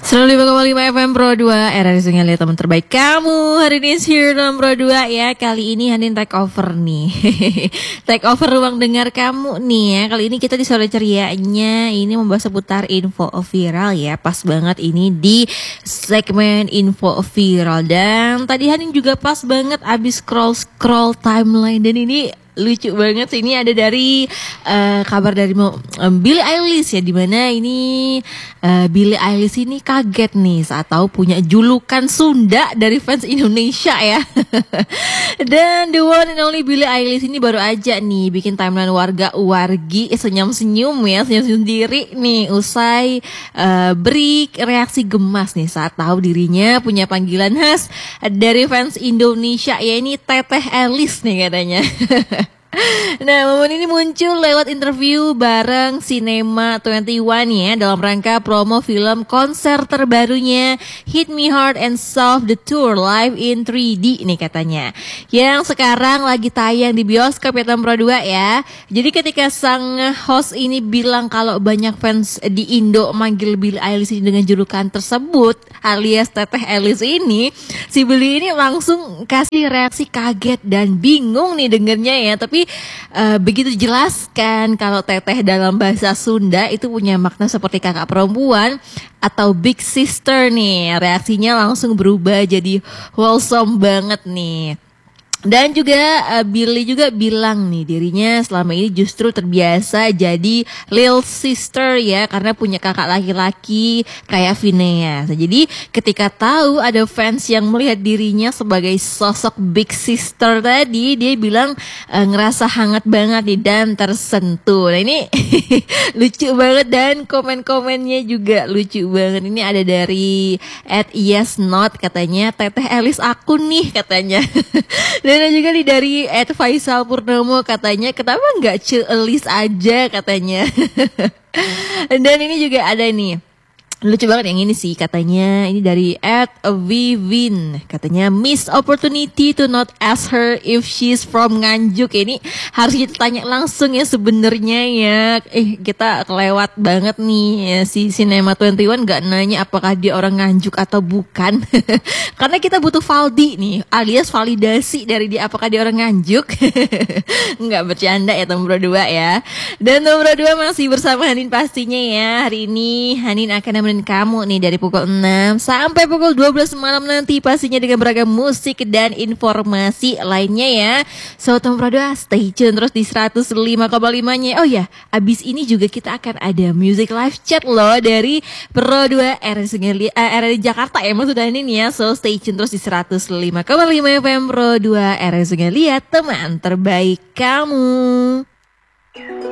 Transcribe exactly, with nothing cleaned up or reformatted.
seratus lima koma lima F M Pro dua, era di Sungai Lihat teman terbaik kamu. Hari ini is here dalam Pro dua ya. Kali ini Hanin take over nih. Take over ruang dengar kamu nih ya. Kali ini kita di sore cerianya ini membahas seputar info viral ya. Pas banget ini di segmen info viral. Dan tadi Hanin juga pas banget abis scroll-scroll timeline. Dan ini lucu banget sih, ini ada dari uh, kabar dari um, Billie Eilish ya, dimana ini uh, Billie Eilish ini kaget nih saat tahu punya julukan Sunda dari fans Indonesia ya. Dan the one and only Billie Eilish ini baru aja nih bikin timeline warga wargi senyum-senyum ya, senyum sendiri nih usai uh, beri reaksi gemas nih saat tahu dirinya punya panggilan khas dari fans Indonesia ya, ini Teteh Elis nih katanya. Nah, momen ini muncul lewat interview bareng Cinema dua puluh satu ya, dalam rangka promo film konser terbarunya Hit Me Hard and Soft The Tour Live in tiga D nih katanya, yang sekarang lagi tayang di bioskop ya Pro dua ya. Jadi ketika sang host ini bilang kalau banyak fans di Indo manggil Billie Eilish dengan julukan tersebut alias Teteh Elis ini, si Billie ini langsung kasih reaksi kaget dan bingung nih dengernya ya. Tapi uh, begitu dijelaskan kalau teteh dalam bahasa Sunda itu punya makna seperti kakak perempuan atau big sister nih, reaksinya langsung berubah jadi wholesome banget nih. Dan juga uh, Billie juga bilang nih dirinya selama ini justru terbiasa jadi little sister ya, karena punya kakak laki-laki kayak Phineas. Jadi ketika tahu ada fans yang melihat dirinya sebagai sosok big sister tadi, dia bilang uh, ngerasa hangat banget nih dan tersentuh. Nah ini lucu banget dan komen-komennya juga lucu banget. Ini ada dari at yes not katanya, Teteh Elis aku nih katanya. Dan juga nih dari Ed Faisal Purnomo katanya, kenapa nggak Ce Elis aja katanya. Dan ini juga ada nih, lucu banget yang ini sih katanya, ini dari at Vivin katanya, miss opportunity to not ask her if she's from Nganjuk. Ini harus kita tanya langsung ya sebenarnya ya. Eh kita kelewat banget nih ya, si Cinema dua puluh satu nggak nanya apakah dia orang Nganjuk atau bukan. Karena kita butuh valdi nih, alias validasi dari dia apakah dia orang Nganjuk. Nggak bercanda ya Pro dua ya. Dan Pro dua masih bersama Hanin pastinya ya. Hari ini Hanin akan nemenin kamu nih dari pukul enam sampai pukul dua belas malam nanti, pastinya dengan beragam musik dan informasi lainnya ya. So Pro dua stay tune terus di seratus lima koma lima nya. Oh ya, abis ini juga kita akan ada music live chat loh dari Pro dua R di Jakarta ya maksudnya ini ya. So stay tune terus di seratus lima koma lima F M Pro dua R Sungai Lihat, teman terbaik kamu.